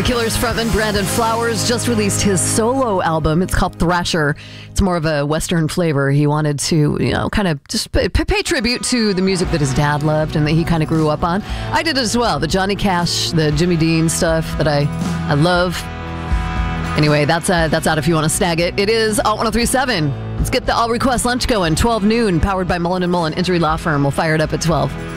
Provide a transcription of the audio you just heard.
Killers frontman Brandon Flowers just released his solo album. It's called Thrasher. It's more of a Western flavor. He wanted to, kind of just pay tribute to the music that his dad loved and that he kind of grew up on. I did as well. The Johnny Cash, the Jimmy Dean stuff that I love. Anyway, that's out if you want to snag it. It is Alt 1037. Let's get the All Request Lunch going. 12 noon, powered by Mullen & Mullen Injury Law Firm. We'll fire it up at 12.